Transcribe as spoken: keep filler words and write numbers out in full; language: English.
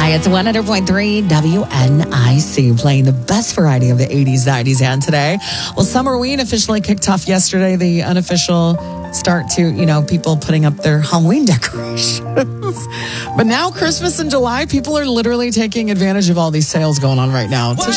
Hi, it's one hundred point three W N I C, playing the best variety of the eighties, nineties, and today. Well, Summerween officially kicked off yesterday. The unofficial start to, you know, people putting up their Halloween decorations. But now Christmas in July, people are literally taking advantage of all these sales going on right now.